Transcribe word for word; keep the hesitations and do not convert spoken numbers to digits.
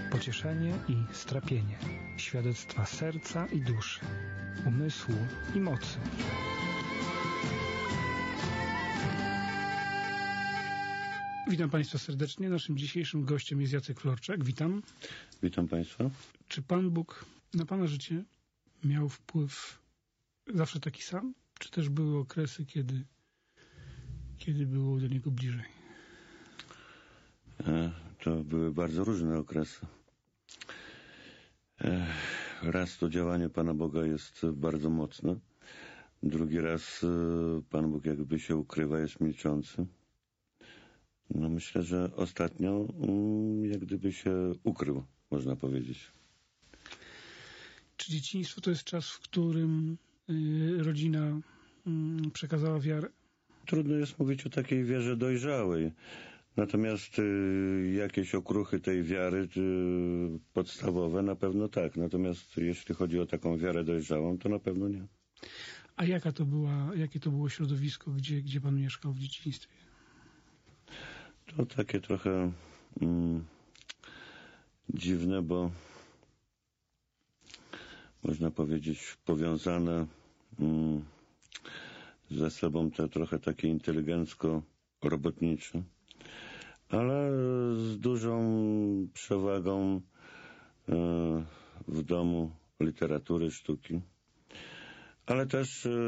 Pocieszenie i strapienie, świadectwa serca i duszy, umysłu i mocy. Witam Państwa serdecznie. Naszym dzisiejszym gościem jest Jacek Florczak. Witam. Witam Państwa. Czy Pan Bóg na Pana życie miał wpływ zawsze taki sam? Czy też były okresy, kiedy, kiedy było do Niego bliżej? To były bardzo różne okresy. Raz to działanie Pana Boga jest bardzo mocne. Drugi raz Pan Bóg jakby się ukrywa, jest milczący. No myślę, że ostatnio jak gdyby się ukrył, można powiedzieć. Czy dzieciństwo to jest czas, w którym rodzina przekazała wiarę? Trudno jest mówić o takiej wierze dojrzałej. Natomiast y, jakieś okruchy tej wiary y, podstawowe na pewno tak. Natomiast jeśli chodzi o taką wiarę dojrzałą, to na pewno nie. A jaka to była, jakie to było środowisko, gdzie, gdzie Pan mieszkał w dzieciństwie? To takie trochę mm, dziwne, bo można powiedzieć powiązane mm, ze sobą te trochę takie inteligencko-robotnicze, ale z dużą przewagą e, w domu literatury, sztuki, ale też e,